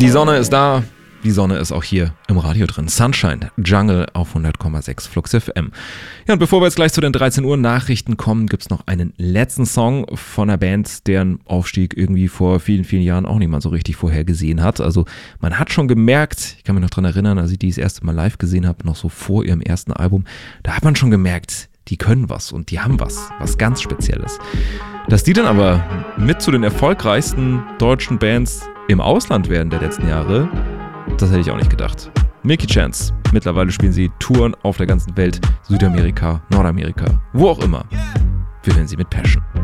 Die Sonne ist da, die Sonne ist auch hier im Radio drin. Sunshine, Jungle auf 100,6 Flux FM. Ja, und bevor wir jetzt gleich zu den 13 Uhr Nachrichten kommen, gibt es noch einen letzten Song von einer Band, deren Aufstieg irgendwie vor vielen, vielen Jahren auch niemand so richtig vorhergesehen hat. Also man hat schon gemerkt, ich kann mich noch dran erinnern, als ich die das erste Mal live gesehen habe, noch so vor ihrem ersten Album, da hat man schon gemerkt, die können was und die haben was ganz Spezielles. Dass die dann aber mit zu den erfolgreichsten deutschen Bands im Ausland werden der letzten Jahre, das hätte ich auch nicht gedacht. Milky Chance. Mittlerweile spielen sie Touren auf der ganzen Welt, Südamerika, Nordamerika, wo auch immer. Wir hören sie mit Passion.